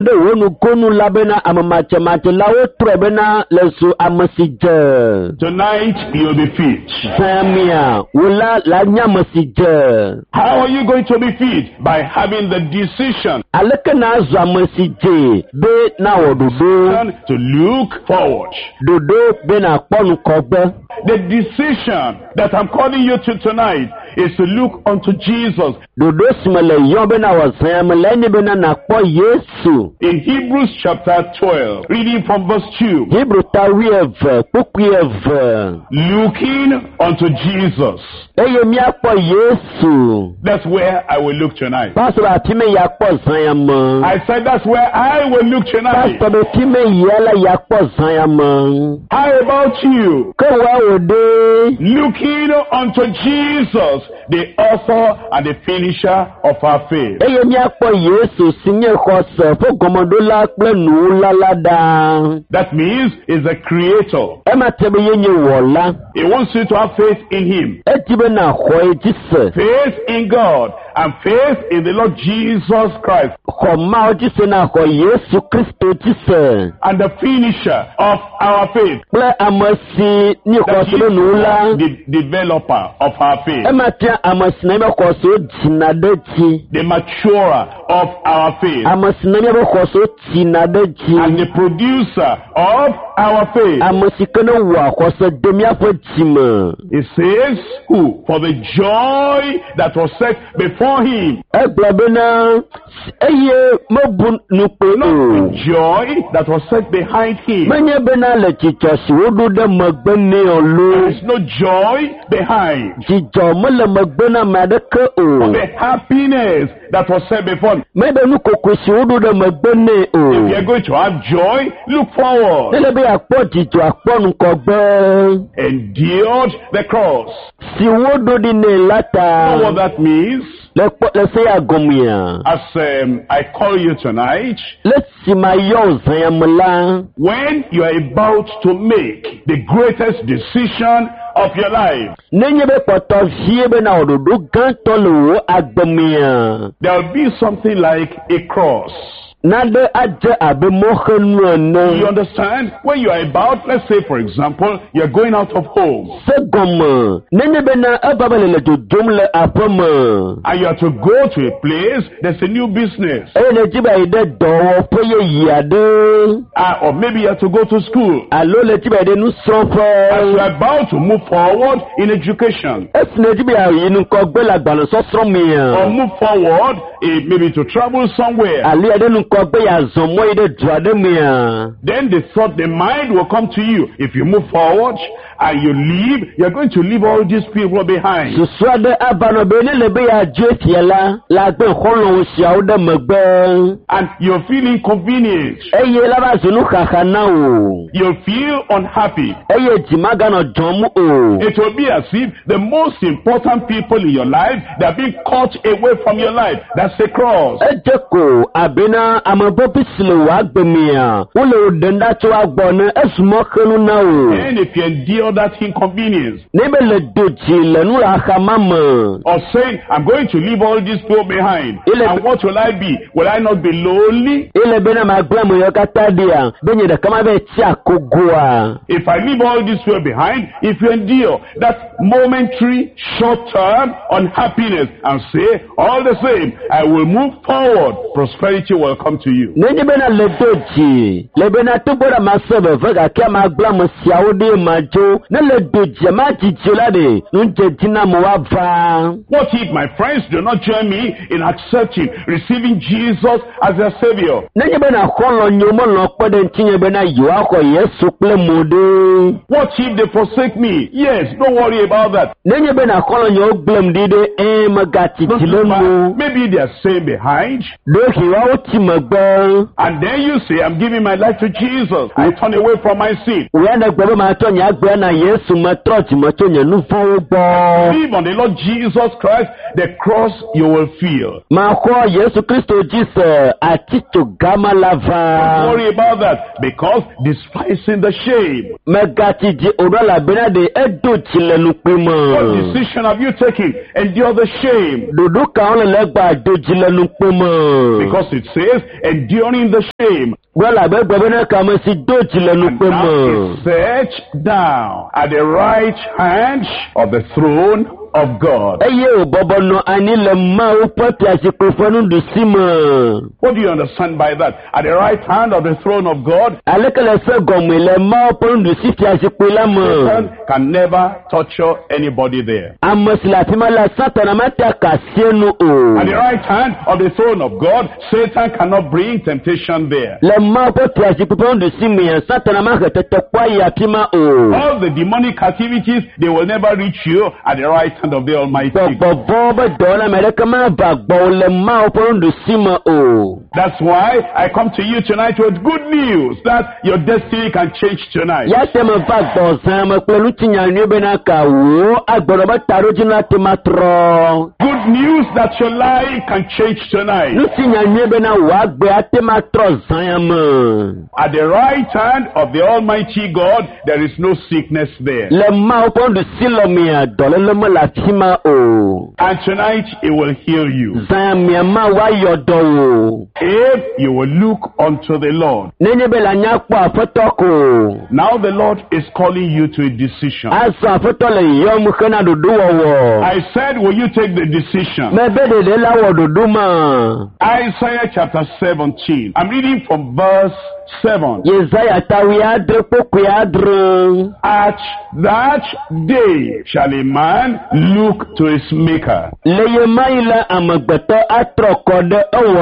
de wonu konu labena amamachemate lawo trebena lesu amasije. Tonight you'll be fit. Samia wula la nyamasije. How are you going to be fit? By having the decision Alekena azu amasije be na wododo. to look forward. Dodo be na ponu kogbe. The decision that I'm calling you to tonight is to look unto Jesus. Dodo simele yobe na wasamele ni be na po Yesu. In Hebrews chapter 12, reading from verse 2. Hebrew tawieve pukuieve. Looking unto Jesus. Eye mi apo Yesu. That's where I will look tonight. Pastor atime yakpo zanyama. I said that's where I will look tonight. Pastor betime yala yakpo zanyama. How about you? Kowa ode. Looking unto Jesus, the author and the finisher of our faith. Eye mi apo Yesu sinye khose fo gomodola kple nu lalada. That means is the creator. Ema tebe yenye wola. He wants you to have faith in him. Etibe na khoe jise. Faith in God and faith in the Lord Jesus Christ. Khoma ojise na kho Yesu Kristo jise. And the finisher of our faith. Ple amasi ni That khose he nu la. is the developer of our faith. Ema tia amasi na me khose jinadeji. The maturer of our faith. Amasi na me khose jinadeji. And the producer of our faith. Amasi kana wa khose demia fo jima. It says, who? For the joy that was set before him. Eblabena eye mabun nupe Not o. the joy that was set behind him. Manye bena le chichosi wodu de magbene There olu. is no joy behind. Chicho mele magbena madeke For o. the happiness that was set before him. Mebe nu kokosi wodu de magbene If you o. are going to have joy, look forward. Nele be akpo chicho akpo nkogbe. Endured the cross. Si wodu di ne You know what lata. that means? Le se agomia. As I call you tonight, Le si mayo zayamla. when you are about to make the greatest decision of your life, Nenye be poto vie be na ododo ganto lo agomia. there will be something like a cross. Nade aje abe mohenu You ene. understand? When you are about, let's say for example, you're going out of home Se gomme. Nenye be na ababele le dodom le apome. and you have to go to a place, there's a new business. Ene tiba ide dowo peye yade. Or maybe you have to go to school. Alo le tiba ide nu As you sonfe. are about to move forward in education, Esine tiba ya yinu kogbe la gbalo sosro or miya. move forward maybe to travel somewhere, Ali ade nu kogbe ya zomo ide drade miya. then the thought, the mind will come to you. If you move forward and you leave, you're going to leave all these people behind. Susu ade abano be ne le be ya dwe fiela. La gbe kholo usia ode megbe. And you'll feel inconvenient. Eye la ba zunu kakana o. You'll feel unhappy. Eye jimaga no jomu o. It will be as if the most important people in your life, they're being cut away from your life. That's the cross. Ejeko abena amabo pisile wa gbemia. Wole odenda to agbone esumo kenu na o. And if you endure that inconvenience, Nebe le doji le nu la khamama. or saying, I'm going to leave all these people behind, and what will I be? Will I not be lonely? Ile bena magla mo yokata dia. Benye de kama be tia kogua. If I leave all these people behind, if you endure that momentary, short-term unhappiness and say, all the same, I will move forward, prosperity will come to you. Nenye bena le doji. Le bena tubora masebe vega kia magla mo siaudi majo. Ne le doji ma jijiola de. Nunje jina mo wava. What if my friends do not join me in accepting, receiving Jesus as their Savior? Nenye bena kholo nyomo no kpede ntinye bena yuwa ko Yesu kple mode. What if they forsake me? Yes, don't worry about that. Nenye bena kholo nyo glem dide magati Don't look tilemu. back. Maybe they are staying behind. Do hiwa uti magba. And then you say, I'm giving my life to Jesus. I turn away from my sin. Uyanda gbebe ma to nya gbe na Yesu ma trust ma to nya nu fo gbo. Believe on the Lord Jesus Christ, the cross you will feel. Ma ko Yesu Kristo jise ati to gama Don't lava. worry about that, because despising the shame. Magati ji odola bena de edo tilenu What pimo. decision have you taken? Endure the shame. Dudu ka ole legba do jilenu pimo. Because it says, enduring the shame. Gwala be gbe na ka mo si doji le nu And pe now mo. is set down at the right hand of the throne of God. Eye o bobo no ani le ma o pati asiko fonu du sima. What do you understand by that? At the right hand of the throne of God, Alekele se gomu le ma o ponu du si fi asiko la mo. Satan can never torture anybody there. Amosila ti ma la Satan ma ta ka sienu o. At the right hand of the throne of God, Satan cannot bring temptation there. Le ma o pati asiko fonu du sima ya Satan ma ka tete kwa ya ti ma o. All the demonic activities, they will never reach you at the right hand of the Almighty God. Bobo be do na me le kama ba gbo le ma o ponu du sima o. That's why I come to you tonight with good news that your destiny can change tonight. Ya te me va gbo san me pelu tinya ni be na ka wo agboro ba taro jina te matro. Good news that your life can change tonight. Nu tinya ni be na wa gbe ate matro san ya mo. At the right hand of the Almighty God, there is no sickness there. Le ma o pon de silomia dole le mo la tima o. And tonight, it will heal you. Zan mi ma wa yodo o. If you will look unto the Lord. Nene be la nya po afotoko. Now the Lord is calling you to a decision. Aso afoto le yo mu kana dudu wo. I said, will you take the decision? Me be de la wo dudu ma. Isaiah chapter 17. I'm reading from verse 7. Yesaya tawi adre poku adre. At that day shall a man look to his maker. Leye maila amagbeto atrokode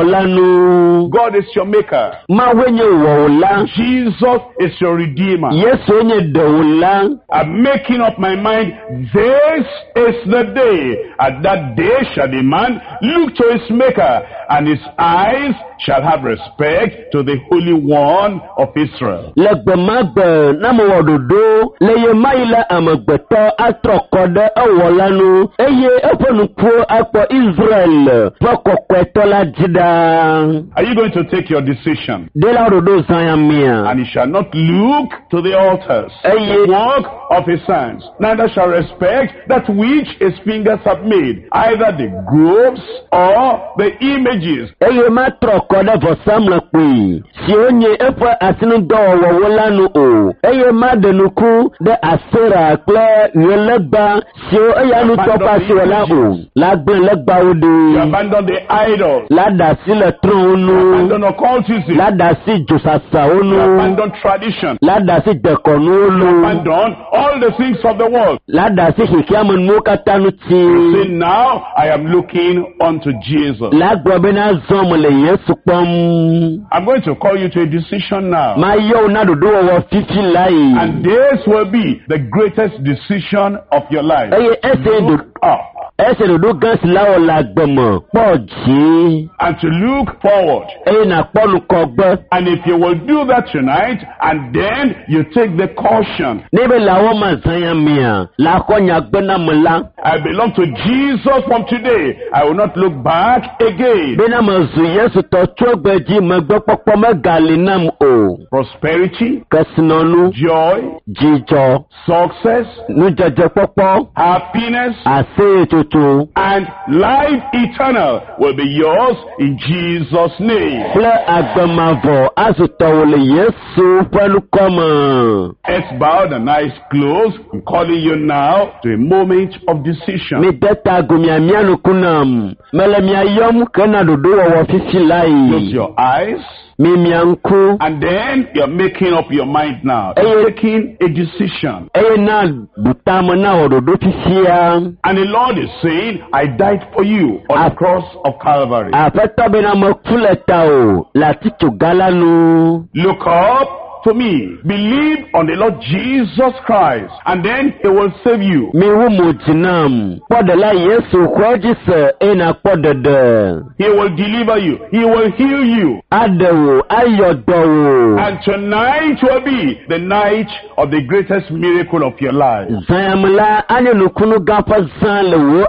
owolanu. God is your maker. Ma wenye wola. Jesus is your redeemer. Yesu onye dola. I'm making up my mind. This is the day. At that day shall a man look to his maker, and his eyes shall have respect to the Holy One of Israel. Legbe magbe namo wododo. Leye maila amagbeto atrokode owolanu. Eye efonuku akpo Israel. Pokokweto la jida. Are you going to take your decision? De la wododo zanyamia. And he shall not look to the altars, the work of his hands, neither shall respect that which his fingers have made, either the groves or the images. Eye matrokode vosamla kwi. Si onye efo asinu do wowolanu o. Eye madenuku de asera kle yelegba. Si o eyanu topa si wala o. Lagbe legba You ode. abandon the idols. Lada si le tron You onu. abandon occultism. Lada si josasa You onu. abandon tradition. Lada si dekonu You onu. abandon all the things of the world. Lada si hikiamu nwokatanu Say, ti. now I am looking unto Jesus. Lagbo bena zomu le Yesu pom. I'm going to call you to a decision now. Ma yo na dodo wo fifi lai. And this will be the greatest decision of your life. Eye ese do. Look up Ese dodo gansi lawo la gbemo. Poji. and to look forward. Eye na polu kogbe. And if you will do that tonight, and then you take the caution, Nebe lawo ma zanya mia. La konya gbena mula. I belong to Jesus from today. I will not look back again. Bena mazu Yesu to chogbeji magbe popo megali nam o. Prosperity, Kasinonu. joy, Jijo. success, Nujeje popo. happiness, Ase tutu. and life eternal will be yours in Jesus' name. Ple agbemavo. Azutawole Yesu pelu koma. Heads bowed and eyes closed. I'm calling you now to a moment of decision. Mi deta gumia mianu kunam. Mele mia yom kena dodo wo fifi Close lai. your eyes. Mi mianku. And then you're making up your mind now. Hey. You're taking a decision. Eye na butamo na ododo fifia. And the Lord is saying, I died for you on the cross of Calvary. Afeto bena mo kuleta o. Lati chugalanu. Look up to me. Believe on the Lord Jesus Christ. And then He will save you. Mi wu mujinam. Podela Yesu kwejise ena podede. He will deliver you. He will heal you. Adewo ayodowo. And tonight will be the night of the greatest miracle of your life. Zayamla ane nukunu gafa zan lewo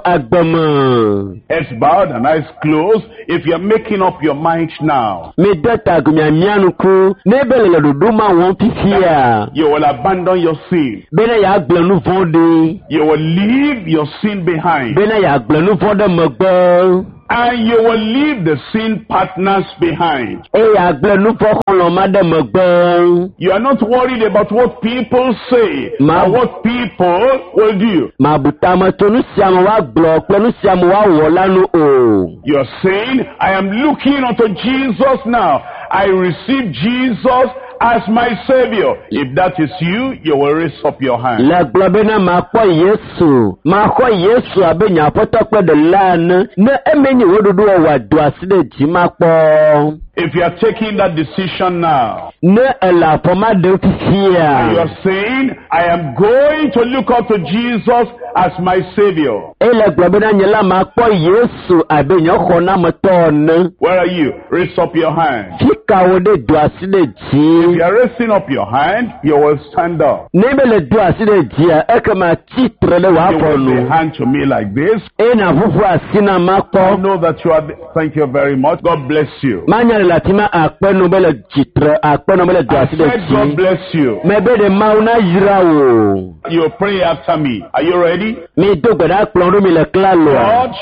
agbema. Heads bowed and eyes closed. If you're making up your mind now, Mi deta gumia mianuku. Nebele le duduma ma wɔn fifia. You will abandon your sin. Bena ya gblenu vɔde. You will leave your sin behind. Bena ya gblenu vɔde megbe. And you will leave the sin partners behind. Eya gblenu vɔxɔlɔma de megbe. You are not worried about what people say or what people will do. Mabutama to nu siamu wa gblɔ kple nu siamu wa wɔ la nu o. You are saying, I am looking unto Jesus now. I receive Jesus as my Savior. If that is you, you will raise up your hand. Le gblɔ bena makpɔ Yesu. Makpɔ Yesu abe nyafɔtɔ kple de la ne. Ne emenyi wo dodo wa do asi de dzi makpɔ. If you are taking that decision now, ne ela fɔma de you fifia. are saying, I am going to look up to Jesus as my Savior. Ele gblɔ bena nye la makpɔ Yesu abe nye xɔnametɔ ne. Where are you? Raise up your hand. Fikawo de do asi de If dzi. you are raising up your hand, you will stand up. Ne be le do asi de dzia ekema tsitre le You w'afɔ will nu. hand to me like this. Ena ƒuƒu asi na I makpɔ. know that you are. Thank you very much. God bless you. Manya le latima akpɛnu be le tsitre akpɛnu be le do I asi de said God dzi. bless you. Me be de Mawu na yra wo. You pray after me. Are you ready? Mi do gbe ɖa kplɔ ɖo mi le klalo. God,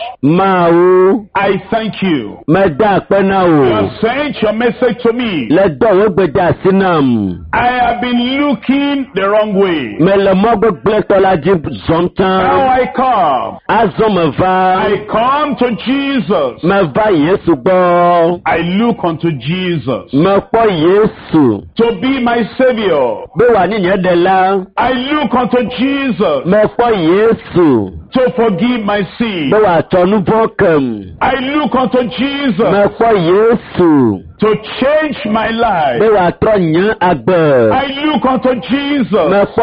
Mawu. I thank you. Me da akpe na You wo. have sent your message to me. Le dɔ wo gbe de asi nam. I have been looking the wrong way. Me le mɔ gbegblẽ tɔ la dzi zɔm Now tán. I come. Azɔ me va. I come to Jesus. Me va Yesu gbɔ. I look unto Jesus Me kpɔ Yesu. to be my Savior. Be wòa nye nye ɖela. I look unto Jesus Me kpɔ Yesu. to forgive my sin. Be wòatsɔ nu vɔ kem. I look unto Jesus Me kpɔ Yesu. to change my Be life. wòatrɔ nye agbe. I look unto Me Jesus kpɔ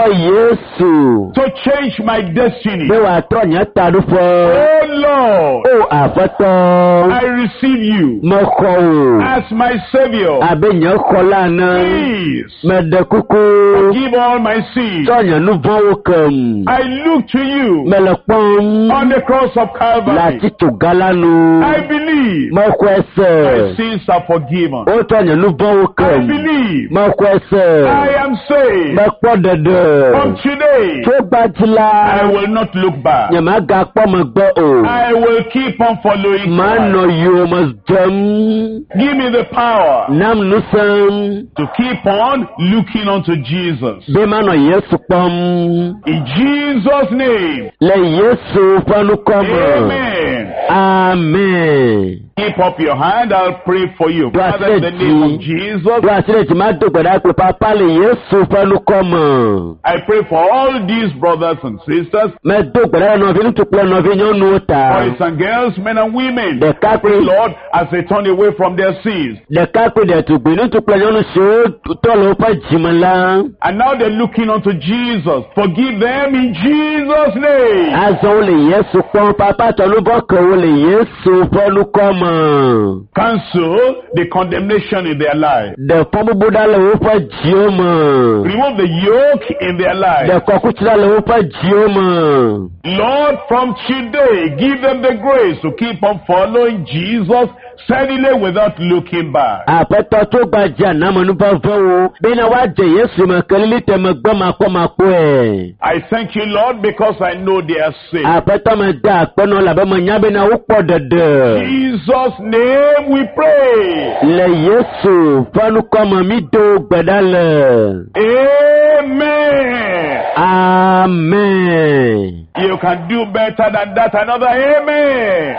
Yesu. to change my destiny. Be wòatrɔ nye taɖoƒe. Oh Lord, O Aƒetɔ. I receive you Me xɔ o. as my Savior. Abe nye xɔla ne. Please Me ɖe kuku. forgive all my sins. Tsɔ nye nu vɔ̃wo kem. I look to you Me le kpɔm. on the cross of Le Calvary. atitsoga la nu. I believe Me xɔe my se. sins are forgiven. Wotsɔ nye nu vɔ̃wo I kem. believe Me xɔe se. I am saved. Me kpɔ ɖeɖe. From today, Tso gbadzi I la. will not look back. Nye magakpɔ megbe o. I will keep on following Manɔ Christ. yiwo me dzem. Give me the power Nam nusẽ. to keep on looking unto Jesus. Be manɔ Yesu kpɔm. In Jesus' name, Le Yesu ƒe nukɔ me. amen. Amen. Keep up your hand, I'll pray for you. Father, in the name of Jesus, Do asi ɖe dzima do gbe ɖa kple papa le Yesu ƒe nukɔ me. I pray for all these brothers and sisters, Me do gbe ɖa nɔvi ŋutsu kple nɔvi nyɔnuwo ta. boys and girls, men and women. Ɖekakpui Lord, as they turn away from their sins. ɖekakpui ɖetugbi ŋutsu kple nyɔnu siwo tɔ le woƒe dzime la. And now they're looking unto Jesus. Forgive them in Jesus' name. Azɔ wo le Yesu kpɔm papa tɔ nu vɔ ke wo le Yesu ƒe nukɔ me. Cancel the condemnation in their life. Ɖe fɔbubu ɖa le woƒe dziwo me. Remove the yoke in their Ɖe life. kɔkuti ɖa le woƒe dziwo me. Lord, from today, give them the grace to keep on following Jesus steadily without looking back. Aƒetɔ tso gbadzia namenuvevɔwo bena woadze Yesu me kelili te megbe makɔmakɔe. I thank you, Lord, because I know they are saved. Aƒetɔ me da akpenɔ labe menya bena wokpɔ ɖeɖe. Jesus' name we pray. Le Yesu ƒe nukɔme mi do gbe ɖa le. Amen. Amen. You can do better than that. Another amen.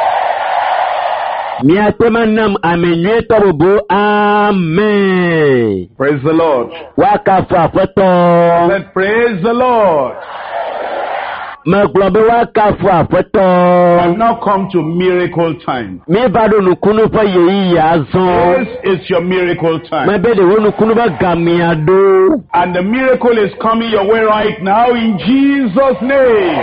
Miate manam ame nyuietɔ bubu. Amen. Praise the Lord. Wakafu Aƒetɔ. Let praise the Lord. Megblɔ be wakafu I've Aƒetɔ. now come to miracle time. Mi va ɖo nukunu ƒe yeyiyi azɔ. This is your miracle time. Mebe ɖewo nukunu be gamea ɖo. And the miracle is coming your way right now in Jesus' name.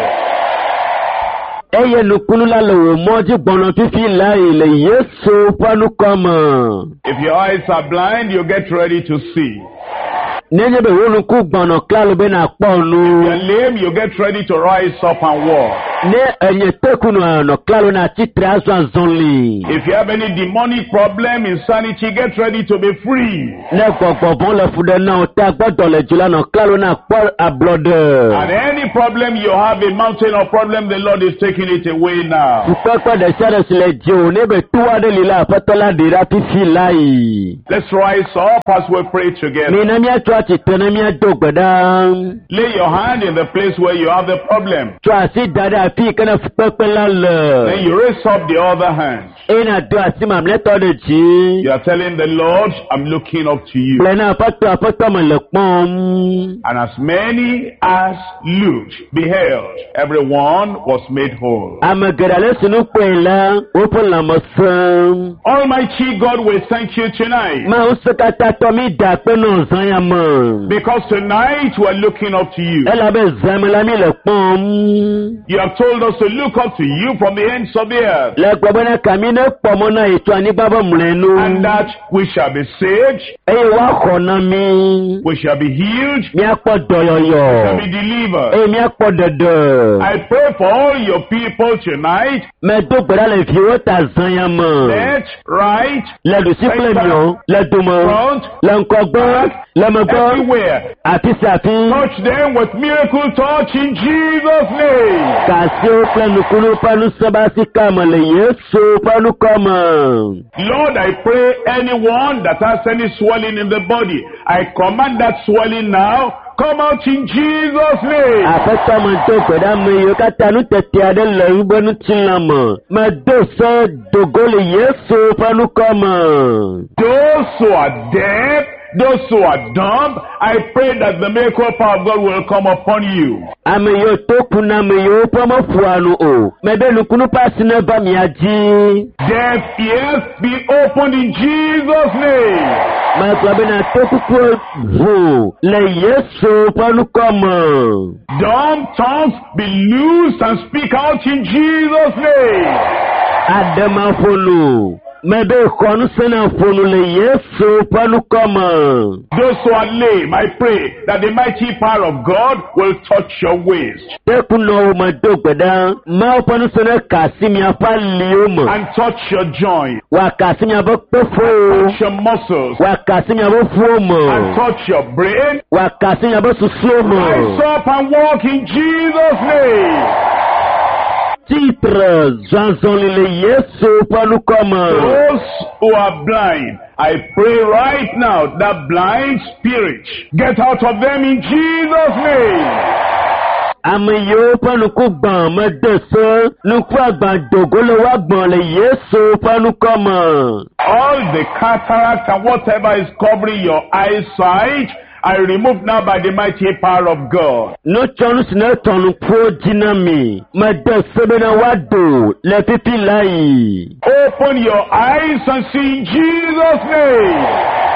Eye nukunu la le wò mɔ dzi gbɔnɔ fifi la yi le Yesu ƒe nukɔme. If your eyes are blind, you get ready to see. Nenye be wonu ku gbono klalo be na If you're ponu. lame, you get ready to rise up and walk. Ne enye teku no klalo na chitre azwan zonli. If you have any demonic problem, insanity, get ready to be free. Ne gbogbo bon le fude na o ta gbodo le jula no klalo na po ablode. And any problem you have, a mountain of problem, the Lord is taking it away now. Papa de sare sile jo ne be tuwa de lila patola dira pifi lai. Let's rise up as we pray together. Ni na mi atwa chitene mi adogbeda. Lay your hand in the place where you have the problem. Twa si dada fi kana pepe la le. Then you raise up the other hand. Ena do asima mleto de ji. You are telling the Lord, I'm looking up to you. Plena pato me le pom. And as many as looked, beheld, everyone was made whole. Amagerale sunu kwela open la mosam. Almighty God, we thank you tonight. Ma usakata to mi da pe no zanya man. Because tonight we're looking up to you. Ela be zamela mi le pom. You have told us to look up to you from the ends of the earth. Le gbobena kamine pomona eto ani baba mlenu. And that we shall be saved, Eye wa khona mi. we shall be healed, Mi akpo shall doyoyo. be delivered. E mi akpo dede. I pray for all your people tonight. Me do gbera le fi wo ta zanya man. Left, right, Le du siple mi o. Le du mo. front, Le nkogbo. Le mbo. everywhere. Ati safi. Touch them with miracle touch in Jesus' name. Kasi o planu kunu panu sabasi kama le Yesu panu kama. Lord, I pray anyone that has any swelling in the body, I command that swelling now. Come out in Jesus' name. Afẹ́tọ́ mo tó gbẹ̀dá mi yóò káta ní tẹ̀tẹ̀ adé lọ ìgbó ní tìlámọ̀. Mà dó sọ dògó lè Yesu panu kama. Those who are deaf, those who are dumb, I pray that the miracle power of God will come upon you. Àmì yóò tó kuna mi yóò pọ́nmọ́ fúanu o. Mẹ̀bẹ́ nukunu paasi náà bá mi àjí. Deaf ears be opened in Jesus' name. Mà gbàgbé náà tó kúkú hù lè Yesu panu kama. Dumb tongues be loosed and speak out in Jesus' name. Adama fonu. Mẹ̀bẹ́ ìkọ́nu sẹ́nà fonu lè Yesu panu kama. Those who are lame, I pray that the mighty power of God will touch your waist Tẹ́kun náà o ma dó gbẹ̀dá. Máa panu sẹ́nà kàsí mi afá lé o mọ̀. and touch your joint, Wà kàsí mi abọ́ pé fó. touch your muscles, Wà kàsí mi abọ́ fó and mọ̀. touch your brain. Wà kàsí mi abọ́ susu Rise mọ̀. up and walk in Jesus' name. Titre zanzanli le Yesu panu kama. Those who are blind, I pray right now that blind spirit, get out of them in Jesus' name. Àmì yóò panu kú gbọ̀n mọ́ dẹ̀sọ́. Nukú àgbà dògó lè wá gbọ̀n le Yesu panu kama. All the cataract and whatever is covering your eyesight, I remove now by the mighty power of God. N'otsɔnu si ne tɔnu kpo dina mi. Mɛ dɛsɛ bena wa do le pipi la yi. Open your eyes and see in Jesus' name.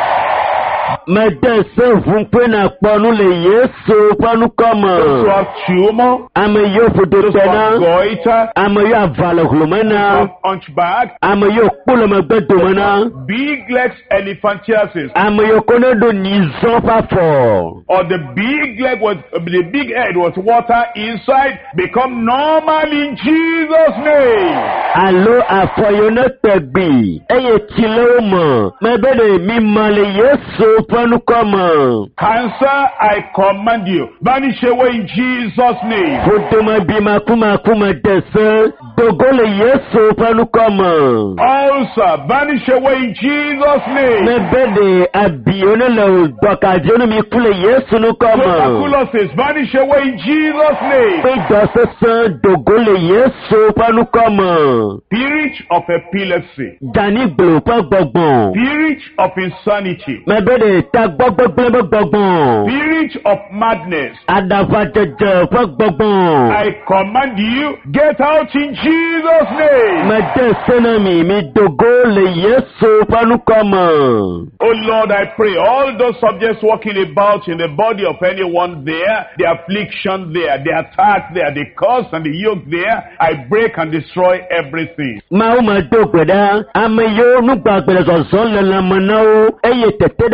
Mɛ dɛsɛ vunkpe na kpɔnu le Yesu panu Those who kama. have tumor, Ame yóò fodo those who have pɛna. goiter, Ame yóò avalɛ hulumɛna. have hunchback, Ame yóò kpolo mɛgbɛ domɛna. big legs, elephantiasis, Ame yóò kone do nizɔn pafɔ. or the big leg with the big head with water inside, become normal in Jesus' name. Alo afɔyo ne tɛgbi. Eye tilewo mɔ. Mɛbɛ de mi ma le Yesu panu kama. Cancer, I command you, vanish away in Jesus' name. Fotoma bima kuma dɛsɛ. Dogo le Yesu panu kama. Ulcer, vanish away in Jesus' name. Mɛbɛ de abiyo ne le dɔkadze ne mi ku le Yesu nu kama. Tuberculosis, vanish away in Jesus' name. Pe dɔsɛsɛ dogo le Yesu panu kama. Spirit of epilepsy, Dani gbolo ƒe gbɔgbɔn. spirit of insanity, Mɛbɛ de ta gbɔgbɔgblẽ ƒe gbɔgbɔn. spirit of madness, Adavadzedze ƒe gbɔgbɔn. I command you, get out in Jesus' name. Mede se na mi dogo le Yesu panu kama. Oh Lord, I pray all those subjects walking about in the body of anyone there, the affliction there, the attack there, the curse and the yoke there, I break and destroy everything. Máa ma do gbẹ̀dá, ame yóò nugbà gbẹ̀dẹ̀ zọ̀zọ̀ le lãme na wo, eye tete ɖa ni le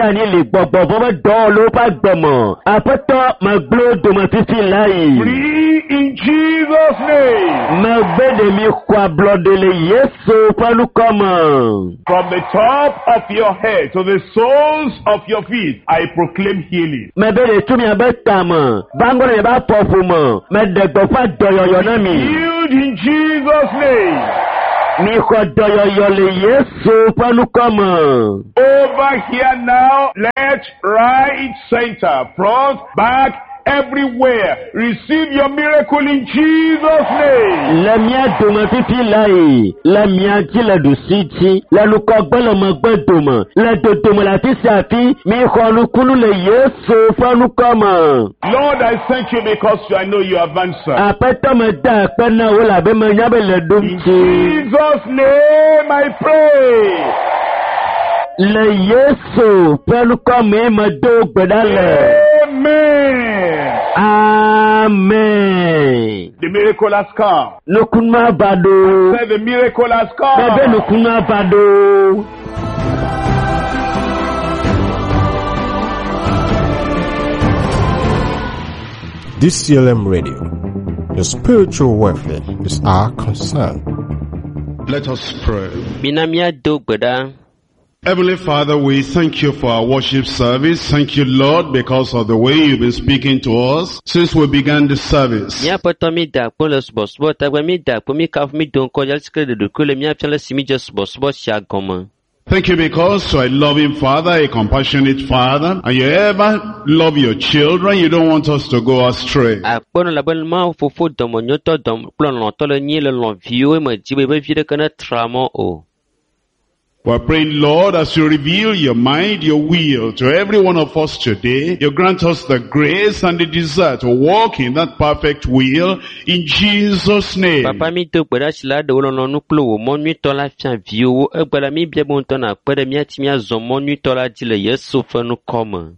gbɔgbɔ vɔ be dɔ le woƒe agbe me. Aƒetɔ megblẽ dome fifi la yi. Free in Jesus' name. Megbe ɖe mi xɔ ablɔɖe le Yesu ƒe nukɔ me. From the top of your head to the soles of your feet, I proclaim healing. Mebe ɖe tso miabe tame, va ŋgɔ ɖe miabe afɔƒo me, meɖe gbeƒã dɔyɔyɔ na mi. Healed in Jesus' name. Mixɔ dɔyɔyɔ le Yesu ƒe nukɔ me. Over here now, left, right, center, front, back, everywhere. Receive your miracle in Jesus' name. Le mia dome fifi la yi, le mia dzi le ɖusi dzi, le nukɔgbe le megbe dome, le dodome le afi sia afi, mixɔ nukunu le Yesu ƒe nukɔ me. Lord, I thank you because I know you have answered. Aƒetɔ me da akpe na wo labe menya be le ɖom In tsi. Jesus' name I pray. Le Yesu ƒe nukɔ me medo gbe ɖa le. Amen. Amen. The miracle has come. Nukunu ava ɖo. Say the miracle has Bebe come. nukunu ava ɖo. DCLM Radio. Your spiritual welfare is our concern. Let us pray. Mina miado gbe ɖa. Heavenly Father, we thank you for our worship service. Thank you, Lord, because of the way you've been speaking to us since we began the service. Miaƒetɔ mi da akpo le subɔsubɔ tagbe mi da akpo mi kafu mi do ŋkɔ yalitsike le ɖoɖoe le miafia le si mi dze subɔsubɔ sia gɔme. Thank you because you're a loving Father, a compassionate Father, and you ever love your children. You don't want us to go astray. Akpɔnɔ labe ma fofo dɔmɔnyɔtɔ dɔm kple lɔ̃tɔ le nyi le lɔ̃viwo me dzi be vi ɖeke ne tra mɔ o. We're praying, Lord, as you reveal your mind, your will to every one of us today, you grant us the grace and the desire to walk in that perfect will in Jesus' name. Papa mi do gbe ɖa si la ɖewo lɔlɔ̃nu kple wò mɔ nyuitɔ la fia viwo. Egbe la mi bia be ŋutɔ nakpe ɖe miati miazɔ mɔ nyuitɔ la dzi le Yesu ƒe nukɔ me.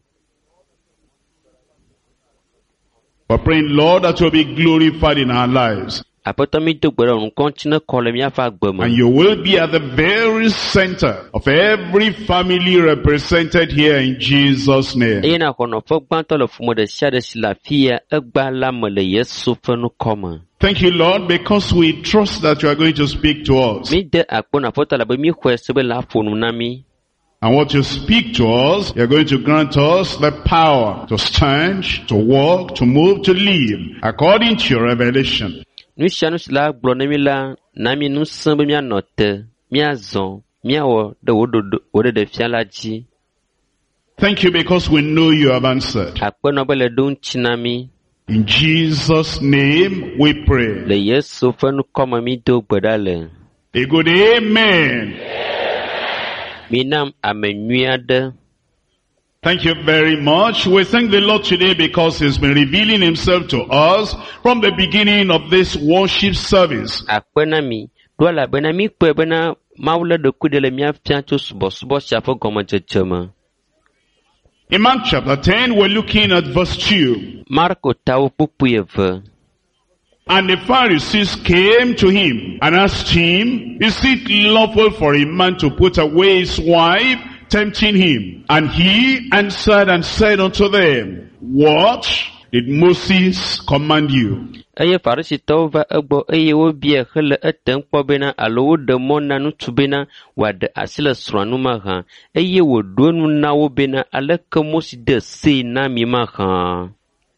We're praying, Lord, that you'll be glorified in our lives. Aƒetɔ mi do gbe ɖa nukɔŋtsi ne kɔ le miaƒe agbe me. And you will be at the very center of every family represented here in Jesus' name. Eye na xɔnɔƒe gbãtɔ le ƒome ɖe sia ɖe si le afia egba la me le Yesu ƒe nukɔ me. Thank you, Lord, because we trust that you are going to speak to us. Mi de akpo na aƒetɔ labe mi xɔe se be la ƒo nu na mi. And what you speak to us, you're going to grant us the power to stand, to walk, to move, to live according to your revelation. Nu sia nu si la gblɔ ne mi la, na mi nu sẽ be mianɔ te, miazɔ, miawɔ ɖe wo ɖeɖefia la dzi. Thank you because we know you have answered. Akpenɔ be le ɖo ŋuti na mi. In Jesus' name we pray. Le Yesu ƒe nukɔ me mi do gbe ɖa le. A good amen. Mi nam ame nyui aɖe. Thank you very much. We thank the Lord today because He's been revealing Himself to us from the beginning of this worship service. Akpe na mi. Ɖo elabena mi kpɔe bena Mawu le ɖokui ɖe le miafia tso subɔsubɔ sia ƒe gɔmedzedze me. In Mark chapter 10, we're looking at verse 2. Marko tawo kpukpui eve. And the Pharisees came to him and asked him, is it lawful for a man to put away his wife, tempting him? And he answered and said unto them, what did Moses command you? Eye Farisitɔwo va egbɔ eye wobia hele etem kpɔ bena alo woɖe mɔ na ŋutsu bena wòaɖe asi le srɔ̃a nu mahã eye wòɖo nu na wo bena aleke Mose de se na mi mahã.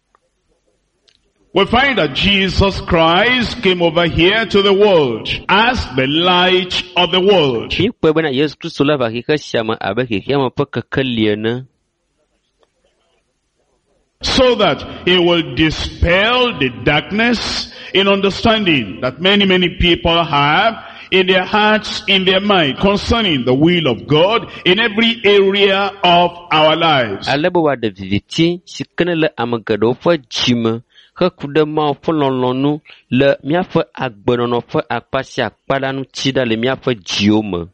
We find that Jesus Christ came over here to the world as the light of the world. Mi kpɔe bena Yesu Kristo la va xexe sia me abe xexea me ƒe kekeli ene. So that He will dispel the darkness in understanding that many people have in their hearts, in their mind, concerning the will of God in every area of our lives. Ale be wòaɖe viviti si ke ne le ame geɖewo ƒe dzime heku ɖe Mawu ƒe lɔlɔ̃nu le míaƒe agbenɔnɔ ƒe akpa sia akpa la ŋuti ɖa le míaƒe dziwo me.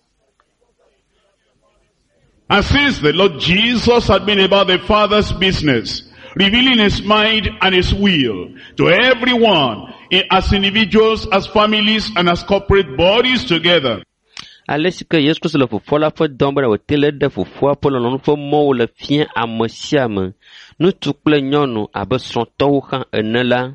And since the Lord Jesus had been about the Father's business, revealing His mind and His will to everyone, as individuals, as families, and as corporate bodies together. ale si ke Yesu Kristo le fofoa la ƒe dɔm be wòte le ɖe fofoa ƒe lɔlɔ̃nu ƒe mɔwo le fia ame sia ame, ŋutsu kple nyɔnu abe srɔ̃tɔwo hã ene la.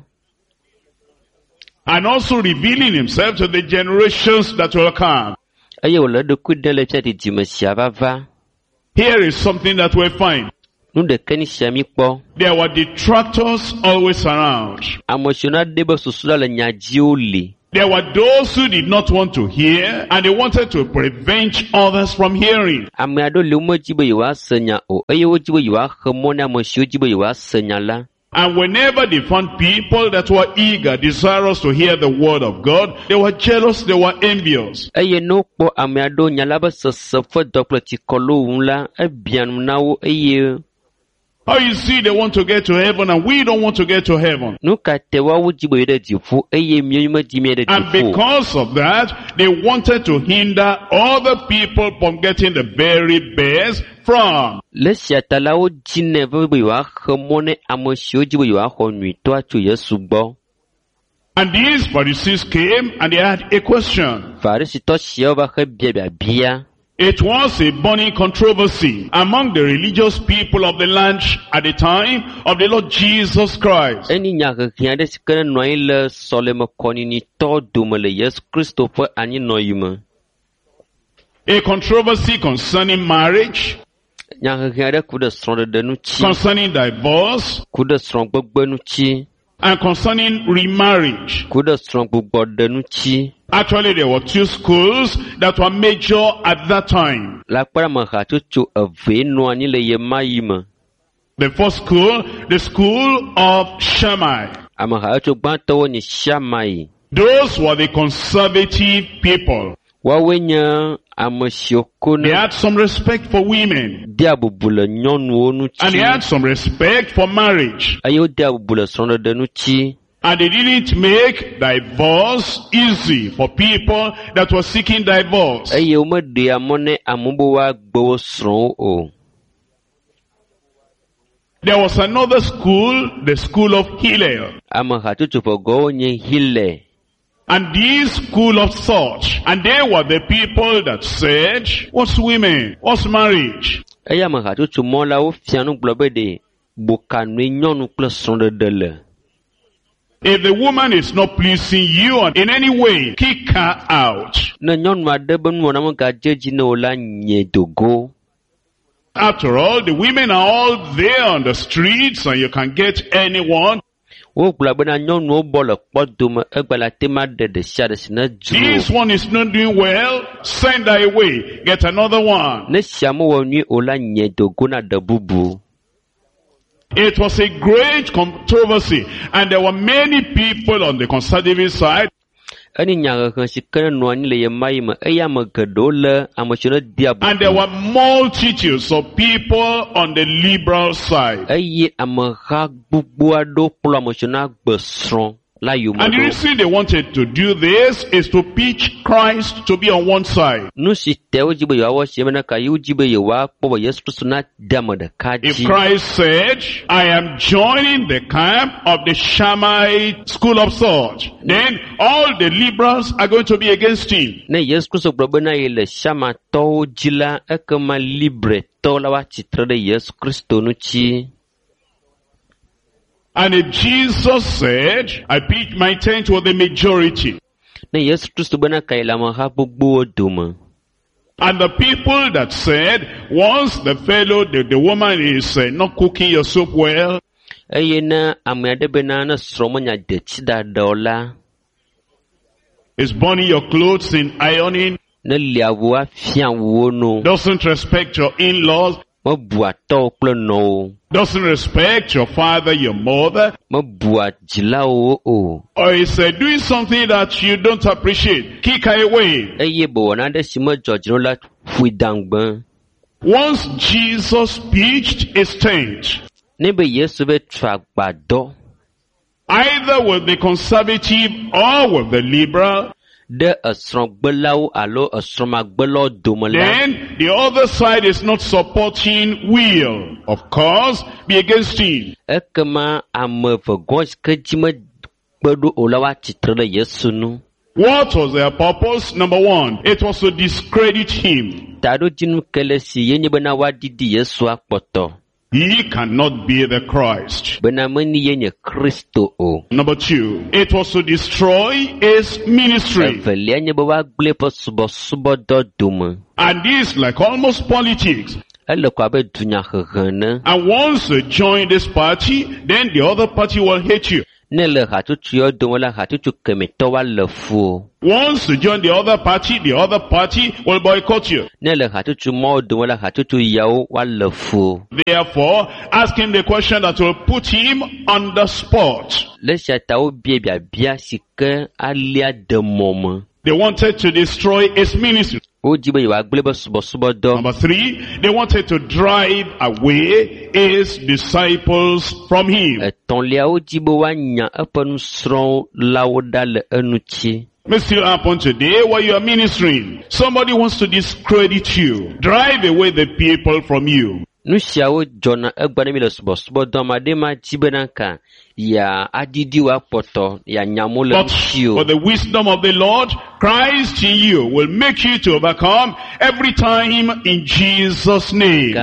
And also revealing himself to the generations that will come. Eye wòle eɖokui ɖe le fia didime sia vava. Here is something that we find. Nu ɖeke ni sia mi kpɔ. There were detractors always around. Ame siwo na de be susu la le nya dziwo li. There were those who did not want to hear, and they wanted to prevent others from hearing. Ame aɖewo le womedzi be yewoase nya o, eye wodzi be yewoaxe mɔ ne ame siwo dzi be yewoase nya la. And whenever they found people that were eager, desirous to hear the word of God, they were jealous, they were envious. Eye ne wokpɔ ame aɖewo nya la be sese ƒe dɔ kple tsikɔlo wum la, ebia nu na wo eye. Oh, you see, they want to get to heaven, and we don't want to get to heaven. Nu ka te woawo dzi be yi ɖe dziƒo, eye míawo medi mí ɖe And dziƒo. because of that, they wanted to hinder other people from getting the very best from. Le sia ta la wodzi nɛ veve be yewoaxe mɔ ne ame siwo dzi be yewoaxɔ nyuitɔa tso Yesu gbɔ. And these Pharisees came and they had a question. Farisitɔ siawo va xe biabia. It was a burning controversy among the religious people of the land at the time of the Lord Jesus Christ. Eni nya hehe aɖe si ke nɔ anyi le sɔlemekɔninitɔ dome le Yesu Kristo ƒe anyinɔyi me. A controversy concerning marriage, Nya hehe aɖe ku ɖe srɔ̃ɖeɖe ŋuti, concerning divorce, ku ɖe srɔ̃gbegbe ŋuti, and concerning remarriage. ku ɖe srɔ̃gbugbɔɖe ŋuti. Actually, there were two schools that were major at that time. La kpɔ ame hatsotso eve nɔ anyi le ye ma yi me. The first school, the school of Shammai. Ame hatsotso gbãtɔwo nye Shammai. Those were the conservative people. Woawoe nye ame siwo ko They ne had some respect for women, dea bubu le nyɔnuwo and they ŋuti, had some respect for marriage. eye wodea bubu le srɔ̃ɖeɖe ŋuti. And they didn't make divorce easy for people that were seeking divorce. Eye womeɖea mɔ ne amewo be woagbe wo srɔ̃wo o. There was another school, the school of Hillel. Ame hatsotso ƒe gɔwo nye Hillel. And this school of thought, and they were the people that said, what's women? What's marriage? Eye ame hatsotso mɔ la wofia nu gblɔ be ɖe bokanue nyɔnu kple srɔ̃ɖeɖe le. If the woman is not pleasing you in any way, kick her out. Ne nyɔnu aɖe be nuwɔna megadze dzi ne wo la nye dogo. After all, the women are all there on the streets and you can get anyone. Wogblɔ bena nyɔnuwo bɔ le kpɔdome egbe la te ma ɖe ɖe sia ɖe si ne This dzro. one is not doing well, send her away, get another one. Ne sia mewɔ nyui o la nye dogo na ɖe bubu. It was a great controversy, and there were many people on the conservative side Eni nya hehe si ke nɔ anyi le ye ma yi me eye ame geɖewo le ame siwo ne dea and there bubu. were multitudes of people on the liberal side. Eye ameha gbogbo aɖewo kplɔ ame siwo na gbe srɔ̃ la yome And the ɖo. reason they wanted to do this is to pitch Christ to be on one side. Nu si te wodzi be yewoawɔ si bena ka yewo dzi be yewoakpɔ be Yesu Kristo na de ame ɖeka If dzi. Christ said, I am joining the camp of the Shammai school of thought, then all the liberals are going to be against him. Ne Yesu Kristo gblɔ bena ye le Shamatɔwo dzi la, ekema Libretɔ la woatsitre ɖe Yesu Kristo ŋuti. And if Jesus said, I pitch my tent with the majority, Ne Yesu Kristo bena ka ye le ameha gbogbowo dome. and the people that said, once the fellow, the woman is not cooking your soup well, Eye ne ame aɖe bena ne srɔ̃ menya detsi ɖaɖa o la, is burning your clothes in ironing, ne lia wu afia wuwo no, doesn't respect your in-laws, mebua tɔwo kple nɔwo, doesn't respect your father, your mother, mebua dzilawo o. or is doing something that you don't appreciate, kick her away. Eye be wɔna aɖe si medzɔdzi no la ƒui dangbe. Once Jesus pitched his tent, Ne be Yesu be tra agbadɔ either with the conservative or with the liberal, ɖe esrɔ̃gbelawo alo esrɔ̃magbelawo dome la, then the other side is not supporting, will, of course, be against him. ekema ame vegɔ si ke dzi mekpe ɖo o la woatsitre ɖe Yesu nu. What was their purpose? Number one, it was to discredit him. He cannot be the Christ. Number two, it was to destroy his ministry. And this, like almost politics. And once you join this party, then the other party will hate you. Once you join the other party will boycott you. Therefore, ask him the question that will put him on the spot. They wanted to destroy his ministry. Number three, they wanted to drive away his disciples from him. May still happen today while you are ministering. Somebody wants to discredit you, drive away the people from you. But for the wisdom of the Lord, Christ in you will make you to overcome every time in Jesus' name.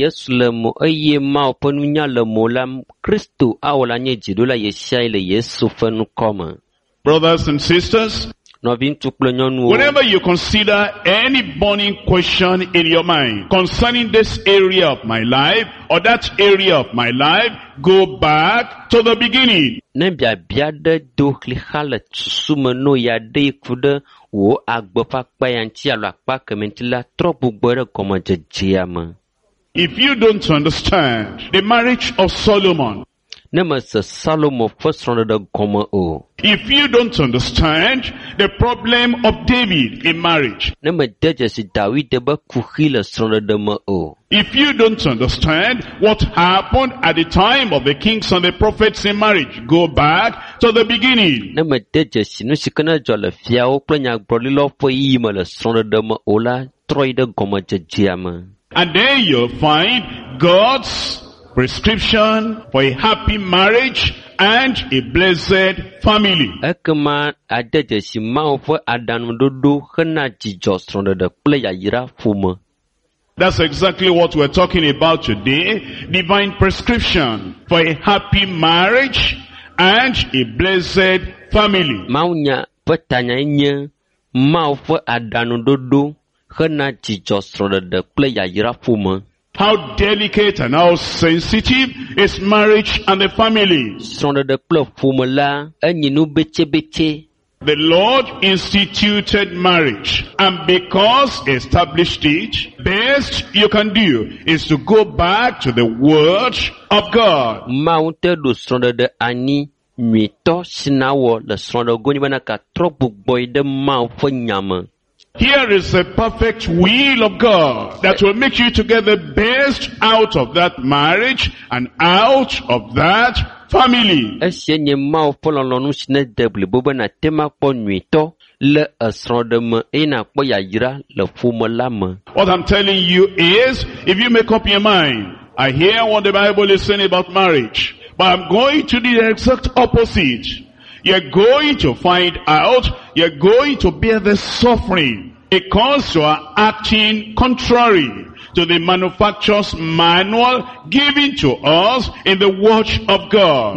Brothers and sisters, whenever you consider any burning question in your mind concerning this area of my life or that area of my life, go back to the beginning. If you don't understand the marriage of Solomon, if you don't understand the problem of David in marriage, if you don't understand what happened at the time of the kings and the prophets in marriage, go back to the beginning. And then you'll find God's prescription for a happy marriage and a blessed family. That's exactly what we're talking about today. Divine prescription for a happy marriage and a blessed family. How delicate and how sensitive is marriage and the family. The Lord instituted marriage, and because He established it, best you can do is to go back to the Word of God. Here is the perfect will of God that will make you to get the best out of that marriage and out of that family. What I'm telling you is, if you make up your mind, I hear what the Bible is saying about marriage, but I'm going to do the exact opposite. You're going to find out, you're going to bear the suffering because you are acting contrary to the manufacturer's manual given to us in the Word of God.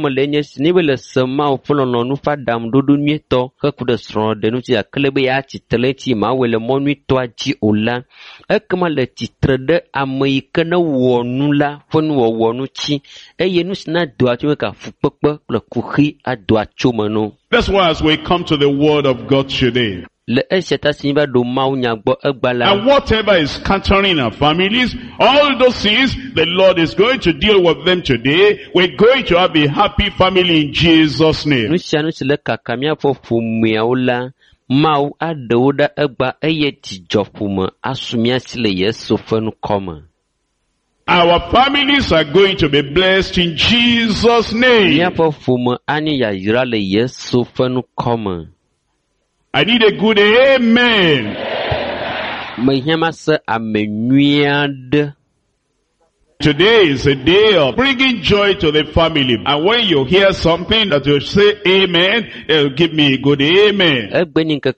That's why as we come to the Word of God today, and whatever is scattering our families, all those things, the Lord is going to deal with them today. We're going to have a happy family in Jesus' name. Our families are going to be blessed in Jesus' name. I need a good amen. Today is a day of bringing joy to the family. And when you hear something that you say amen, they'll give me a good amen. There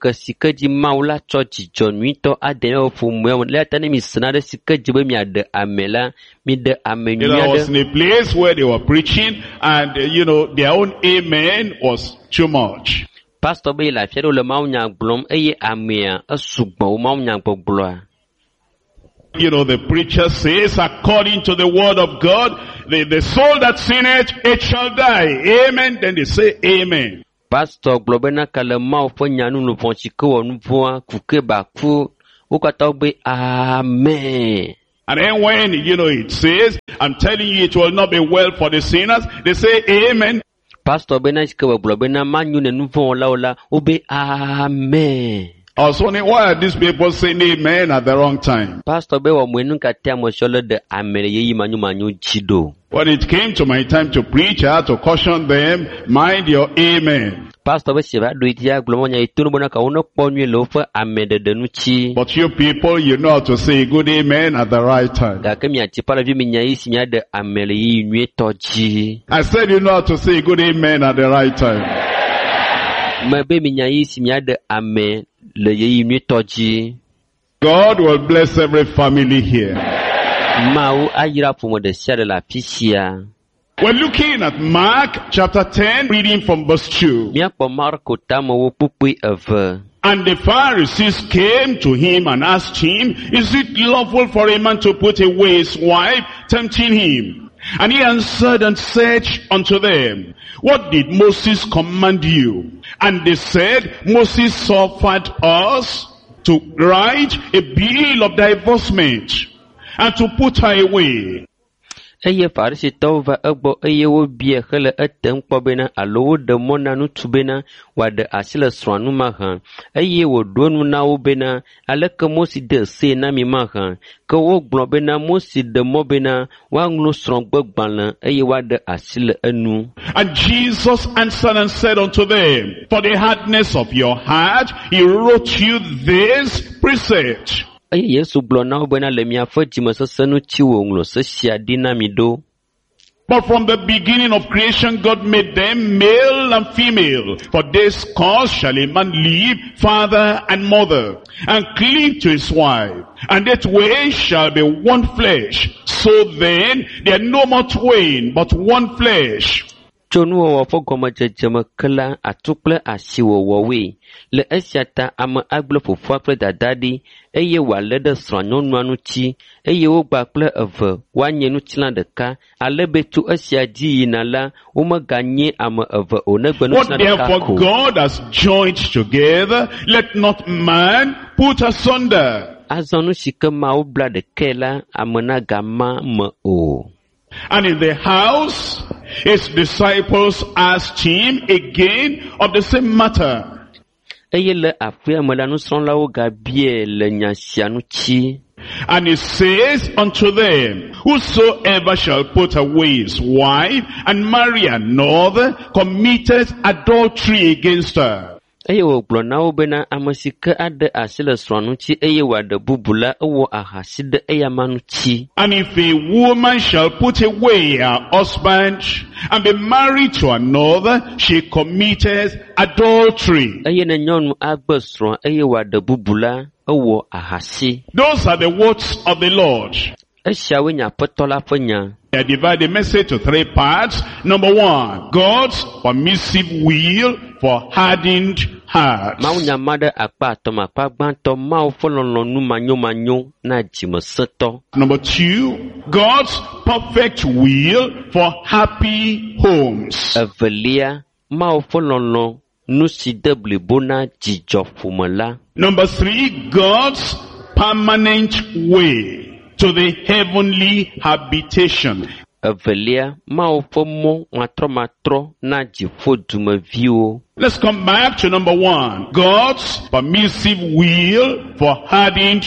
was in a place where they were preaching and their own amen was too much. Pastor be la fiero le maunya blom eye amea asugbo maunya gbogbo. The preacher says, according to the word of God, the soul that sinneth, it shall die. Amen. Then they say amen. Pastor globena kale mau fo nyanu no ponchiko nu po kuke ba ku ukata be amen. And then when it says, I'm telling you it will not be well for the sinners, they say amen. Pastor benachike wa globena manyu ne nu fo la obe amen. I was wondering, why are these people saying amen at the wrong time? Pastor bewa mwenu katia sholo de amere yeyi manyu chido. When it came to my time to preach, I had to caution them, mind your amen. Pastor be sheba do itia glomonya itunu bona ka uno ponwe lofa amede denuchi. But you people, you know how to say good amen at the right time. Da kemia chipala vi minya isi nya de amere yi nwe toji. I said you know how to say good amen at the right time. Mebe minya isi nya de amen. God will bless every family here. We're looking at Mark chapter 10, reading from verse 2. And the Pharisees came to him and asked him, is it lawful for a man to put away his wife, tempting him? And he answered and said unto them, what did Moses command you? And they said, Moses suffered us to write a bill of divorcement and to put her away. Eye Farisi tova egbo eye wo bie hele etem kpobena alo de mona nu tubena wa de asile sranu mahan eye wo donu na wo bena aleke Mosi de se na mi mahan ke wo gbobena Mosi de mobena wa nglu sron gbagban eye wa de asile enu. And Jesus answered and said unto them, for the hardness of your heart he wrote you this precept. But from the beginning of creation, God made them male and female. For this cause shall a man leave father and mother, and cleave to his wife, and that way shall be one flesh. So then, they are no more twain, but one flesh. Chonu wa fogoma jejema kala atukle asiwo wawe le esiata ama agble fofo akle dadadi eye wa lede sranyonu anuchi eye wo gbakle eve wanyenu tilan deka alebetu esiadi yinala uma ganye ama eve onegbenu tilan deka. What therefore God has joined together, let not man put asunder. Azonu shikema ubla de kela amena gama ma o. And in the house, his disciples asked him again of the same matter. And he says unto them, whosoever shall put away his wife and marry another committeth adultery against her. And if a woman shall put away her husband and be married to another, she committeth adultery. Those are the words of the Lord. I divide the message to three parts. Number one, God's permissive will for hardened hearts. Number two, God's perfect will for happy homes. Number three, God's permanent way to the heavenly habitation. Let's come back to number one. God's permissive will for hardened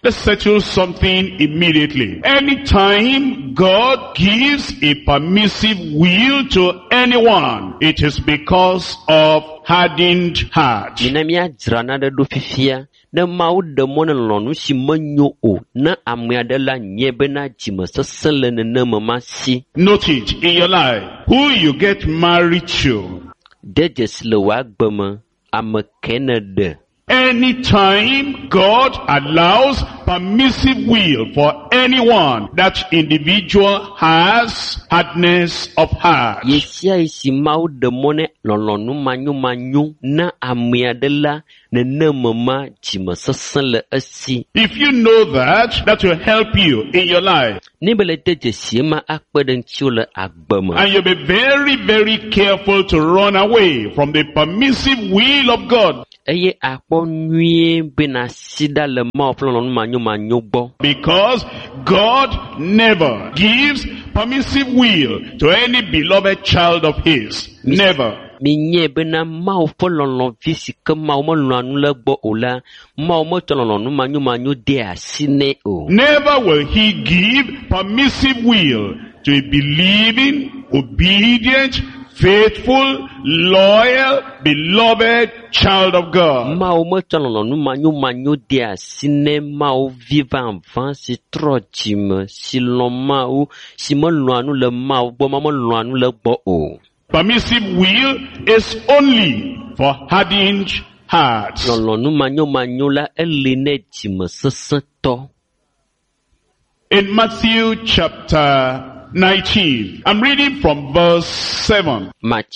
Let's settle something immediately. Anytime God gives a permissive will to anyone, it is because of hardened heart. Minamia drana de do fifia. Na mau de mona lonu si manyo o. Na amiadela nyebena jima sasele ne mama si. Note it in your life. Who you get married to. Dejes le wagbama amakenede. Anytime God allows permissive will for anyone, that individual has hardness of heart. Yesia isi mau de mone lolonu manyo na amiadela ne mama jima sasele asi. If you know that will help you in your life. Nibele dejes ma akpeden chule agbama. And you'll be very, very careful to run away from the permissive will of God. Eye akpo nwie bena sida le ma oflon manyo gbo. Because God never gives permissive will to any beloved child of his. Never. Minye bena ma oflon fisika ma o mo lanu le gbo ola ma o mo tolon manyo de asine o. Never will he give permissive will to a believing, obedient, faithful, loyal, beloved child of God. Ma o mo tolon manyo de asine ma o vivant van si trojim si loma ou si mo lanu le ma o bo ma mo lanu le gbo o. Permissive will is only for hardened hearts. In Matthew chapter 19, I'm reading from verse 7.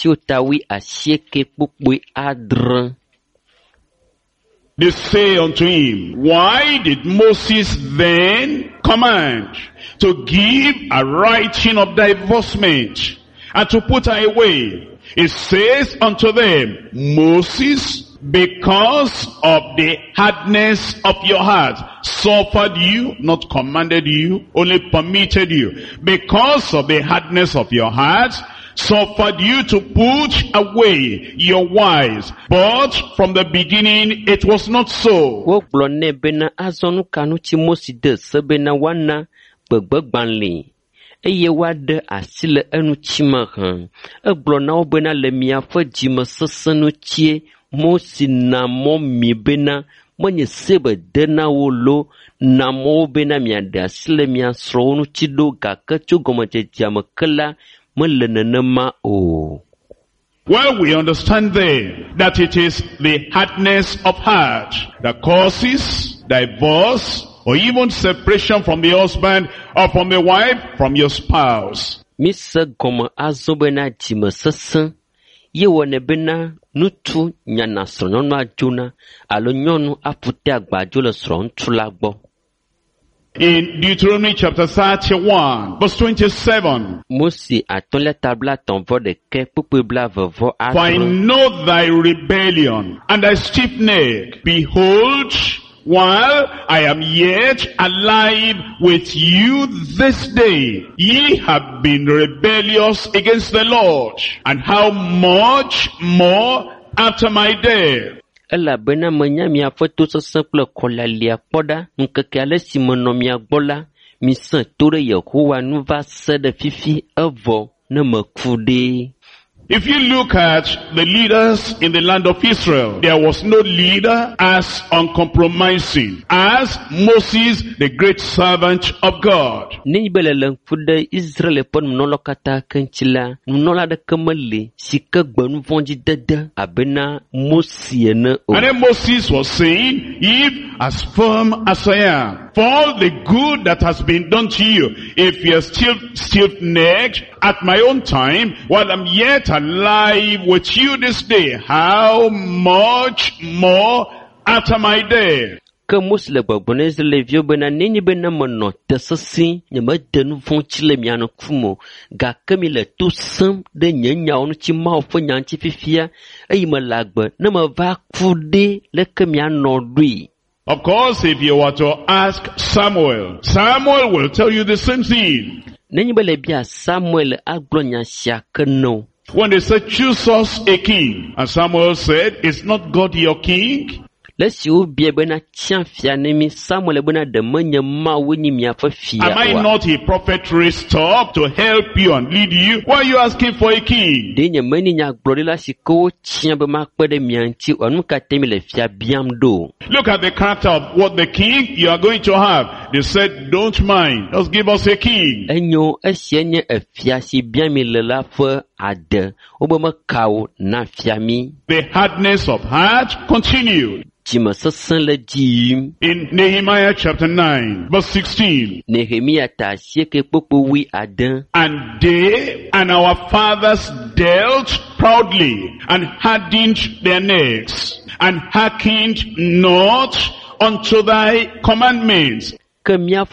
They say unto him, why did Moses then command to give a writing of divorcement and to put her away? It says unto them, Moses, because of the hardness of your heart, suffered you, not commanded you, only permitted you. Because of the hardness of your heart, suffered you to put away your wives. But from the beginning, it was not so. Eye wade asile enu chima han. Eblona obena le miafa jima sasanu chie. Mosi na mo mi bena. Mwenye sebe dena wolo. Na mo bena miade asile miasronu chido gaka chugomache jama kala. Mwele nenema o. Well, we understand there that it is the hardness of heart that causes divorce, or even separation from the husband or from the wife, from your spouse. Misa goma azobena jima sasa. Ye wane bena nutu nyana sronono ajuna. Alo nyonu apute agbajo le sron tulagbo. In Deuteronomy chapter 31, verse 27. Mosi aton le tabla ton vo de ke pupu bla vo For I know thy rebellion and thy stiff neck. Behold, while I am yet alive with you this day, ye have been rebellious against the Lord. And how much more after my death? Ela bena menya mia foto sa simple kola lia poda nkeke ale si monomia gbola mi san tore Yehowa nu va se de fifi evo ne me kude. If you look at the leaders in the land of Israel, there was no leader as uncompromising as Moses, the great servant of God. Ni belele kude Israel pon mnolo kata kenchila mnola de kamali sika gbanu vonji dede abena Moses ne o. And then Moses was saying, if as firm as I am, for all the good that has been done to you, if you're still stiff-necked at my own time, while I'm yet alive with you this day, how much more after my death? Que musle babonez le vieux bena nini bena mono tesasi nyama denu fonchile miano kumo ga kamile tout sam de nyanya onu chi ma ofo nyanchi fifia ayi malagba na ma va kude le kamiano dui. Of course, if you were to ask Samuel, Samuel will tell you the same thing. Nini bele bia Samuel aglonya siakeno. When they said, choose us a king, and Samuel said, is not God your king? Lesi wo bia bena tia fia ne mi Samuel bena de manya ma woni mi afa fia. Am I not a prophet raised up to help you and lead you? Why are you asking for a king? De nya mani nya glorila siko tia be ma kpede mi anti onu ka temi le fia biam do. Look at the character of what the king you are going to have. They said, don't mind, just give us a king. Enyo esienye fia si biam mi le la fe ade. Obo ma kawo na fia mi. The hardness of heart continued. In Nehemiah chapter 9, verse 16. And they and our fathers dealt proudly and hardened their necks and hearkened not unto thy commandments. Verse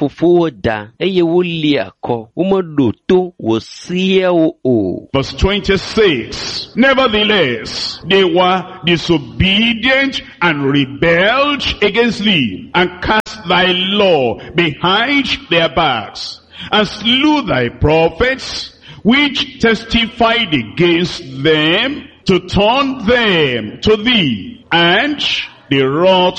26. Nevertheless, they were disobedient and rebelled against thee, and cast thy law behind their backs, and slew thy prophets, which testified against them, to turn them to thee, and they wrought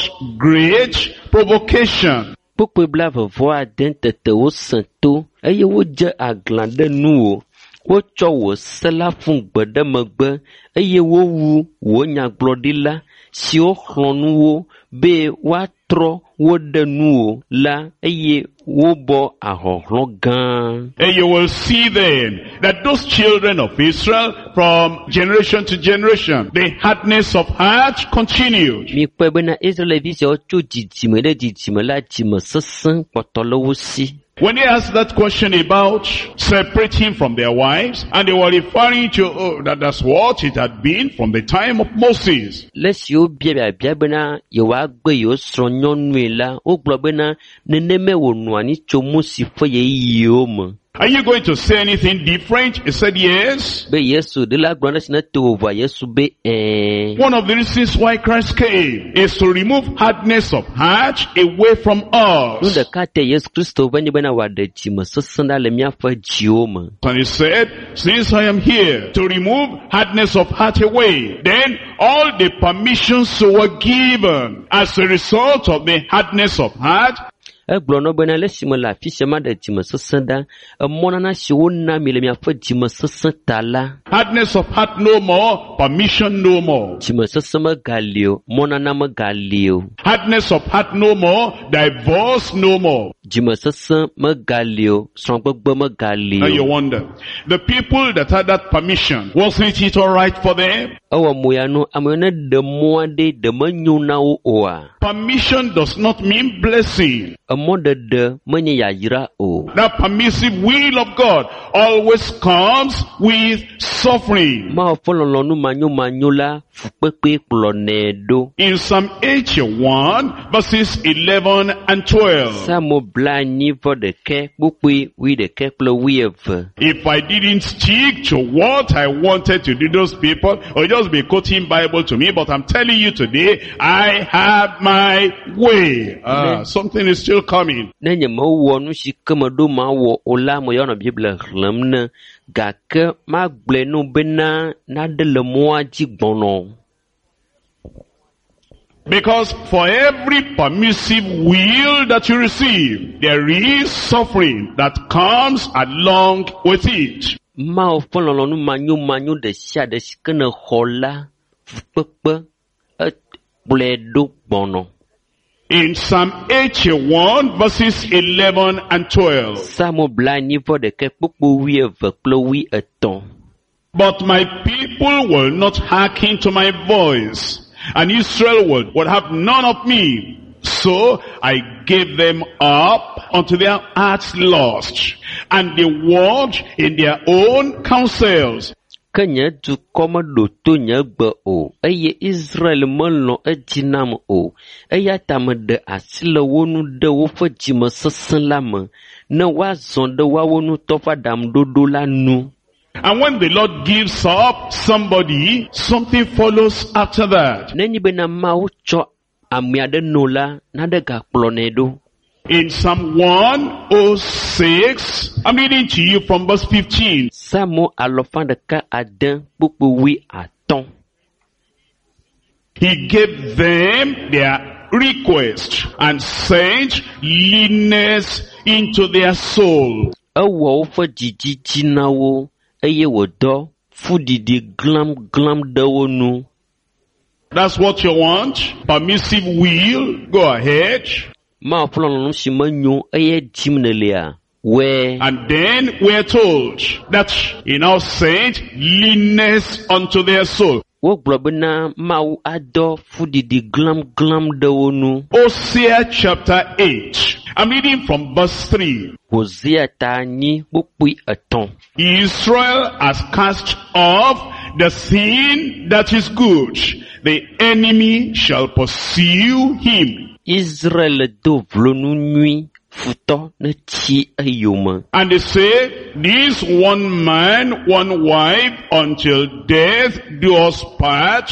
great provocation. Pourquoi blave voix d'entete au santo, eye wo je aglande nu wo cho wo sela fun gbede megbe, eye wo wu wo nyaglodila, si o hlonu wo, be wa tro wo de nu la, eye wo bo ahohlon gan. And you will see then that those children of Israel from generation to generation, the hardness of heart continued. Mi pe bena Israel vise o cho jijime de jijime la jime sesen potolo wo si. When they asked that question about separating from their wives, and they were referring to that's what it had been from the time of Moses. Let's you be bena you wa gbe yo sro nyonu la o gbo bena neneme wo nu ani cho musi fo ye yom. Are you going to say anything different? He said yes. Be Yesu de la grandest na to over Yesu be One of the reasons why Christ came is to remove hardness of heart away from us. No de kate Yesu Kristo bani bana wa de jima so sanda le mia fa jioma. And he said, since I am here to remove hardness of heart away, then all the permissions were given as a result of the hardness of heart. Eglono bena lesimo la fisema de jima so sanda mona na shi wona mi le mia fa jima so santala. Hardness of heart no more, permission no more. Jima so sama galio, mona na ma galio. Hardness of heart no more, divorce no more. Jima so sama galio, songbo ma galio. Now you wonder, the people that had that permission, wasn't it all right for them? Awa moyano amone de moade de manyuna oa. Permission does not mean blessing. That permissive will of God always comes with suffering. In Psalm 81 verses 11 and 12. If I didn't stick to what I wanted to do, those people will just be quoting Bible to me, but I'm telling you today, I have my way. Something is still coming. Because for every permissive will that you receive, there is suffering that comes along with it. In Psalm 81 verses 11 and 12. But my people will not hearken to my voice, and Israel would have none of me. So I gave them up unto their heart's lust, and they walked in their own counsels. Kenya du koma do to nya gbe o eye Israel monlo ejinam o eya tam de asile wonu de wo fa jima sesen lam na wa zon de wa wonu to fa dam dodo la nu. And when the Lord gives up somebody, something follows after that. Neni bena ma wo cho amiade no la na de ga plonedo. In Psalm 106, I'm reading to you from verse 15. He gave them their request and sent leanness into their soul. Ewo fa jijiji na wo, eye wo do fudidi glam da wo nu. That's what you want? Permissive will? Go ahead. Ma fulano si manyo eye jimnelea. Where? And then we're told that he now sent leanness unto their soul. Wo globena mau ado fudidi glam da wo nu. Hosea chapter 8. I'm reading from verse 3. Hosea ta ni bukui aton. Israel has cast off the sin that is good. The enemy shall pursue him. Israel do vlonu nui futo ne chi ayuma. And they say, this one man, one wife, until death do us part.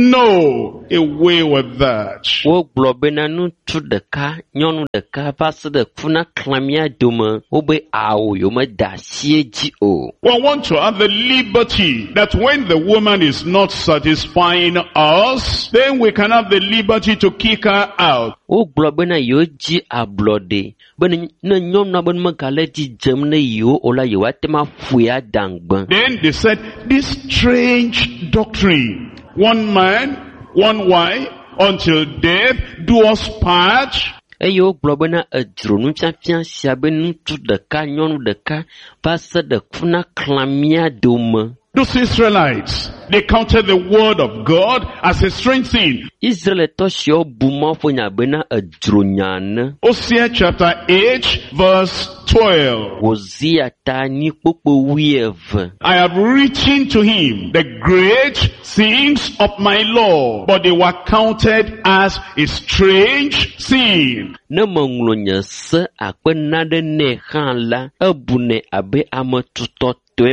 No, away with that. Wo globena nu tu deka, nyonu deka passe de kuna klamia duma, obe ao yoma da sieji o. We want to have the liberty that when the woman is not satisfying us, then we can have the liberty to kick her out. Wo globena yoji ablode. Ben na nyom na ben makaleti jemne yo ola yewatema fuya dangban. Then they said, this strange doctrine, one man, one wife, until death do us part. Eyo globena adronu champion siabenu tu deka nyonu deka passe de kuna klamia duma. Those Israelites, they counted the word of God as a strange thing. Israel toshio buma fonya bena adronyane. Hosea chapter 8 verse 12. Hosea ta ni popo wieve. I have written to him the great things of my law, but they were counted as a strange sin. Na manglonya se akpena de ne khanla abune abe amatuto.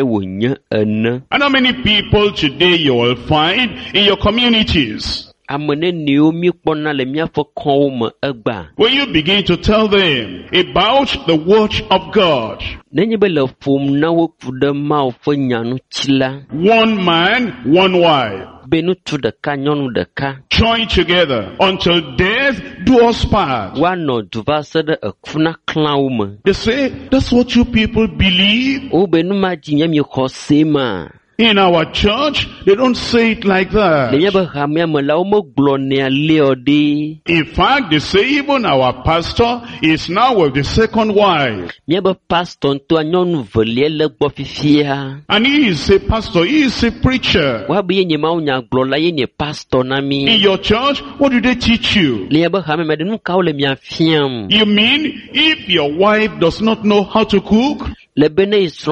And how many people today you will find in your communities? When you begin to tell them about the word of God, one man, one wife, join together until death do us part. They say, that's what you people believe? In our church, they don't say it like that. In fact, they say even our pastor is now with the second wife. And he is a pastor, he is a preacher. In your church, what do they teach you? You mean if your wife does not know how to cook? If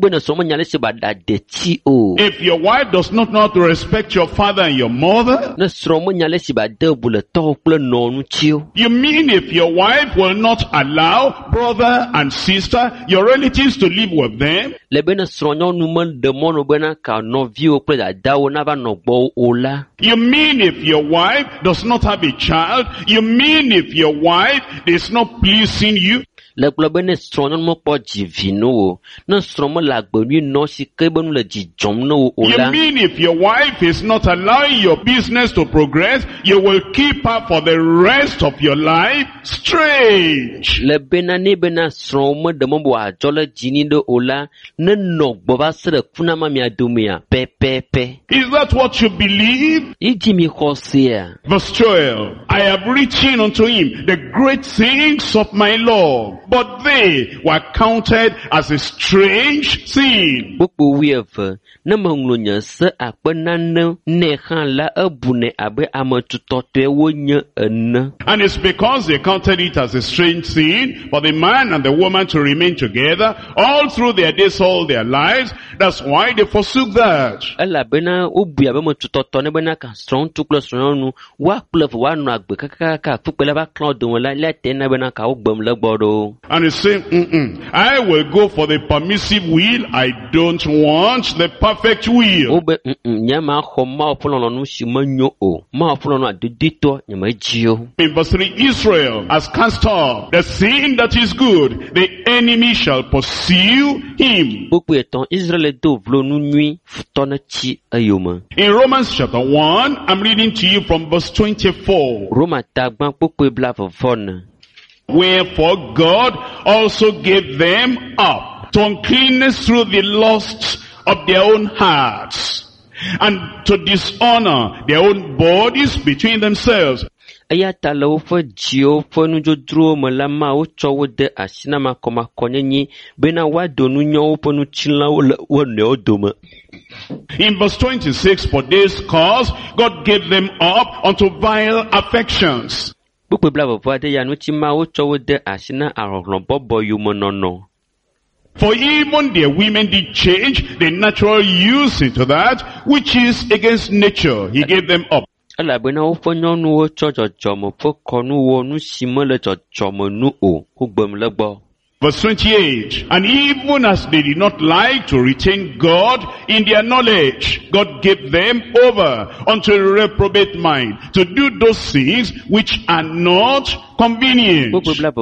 your wife does not know how to respect your father and your mother? You mean if your wife will not allow brother and sister, your relatives, to live with them? You mean if your wife does not have a child? You mean if your wife is not pleasing you? You mean if your wife is not allowing your business to progress, you will keep her for the rest of your life? Strange. Is that what you believe? Verse 12. I have written unto him the great things of my law, but they were counted as a strange sin. And it's because they counted it as a strange sin for the man and the woman to remain together all through their days, all their lives. That's why they forsook that. And he's saying, I will go for the permissive will. I don't want the perfect will. In verse 3, Israel has cast off the sin that is good. The enemy shall pursue him. In Romans chapter 1, I'm reading to you from verse 24. Wherefore God also gave them up to uncleanness through the lusts of their own hearts, and to dishonor their own bodies between themselves. In verse 26, for this cause God gave them up unto vile affections. For even their women did change the natural use into that which is against nature. He gave them up. Verse 28, and even as they did not like to retain God in their knowledge, God gave them over unto a reprobate mind to do those things which are not convenient.